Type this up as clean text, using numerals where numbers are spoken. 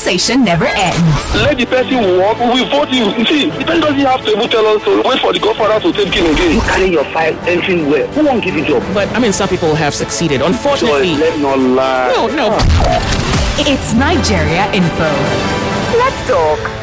conversation never ends. Let the person walk, we vote you. You see, the person doesn't have to even tell us to wait for the godfather to take him again. You carry your file entering where? Who won't give you job? But I mean, some people have succeeded. Unfortunately. Let's not lie. No. It's Nigeria Info. Let's talk.